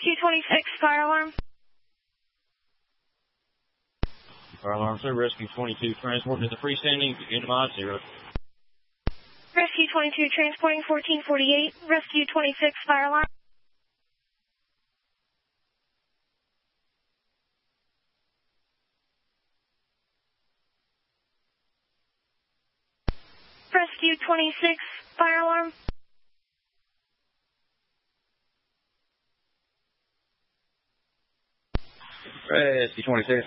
Rescue 26, fire alarm. Fire alarm, sir. Rescue 22, transporting to the freestanding, begin to mod 0. Rescue 22, transporting 1448. Rescue 26, fire alarm. Rescue 26, fire alarm. Rescue 26.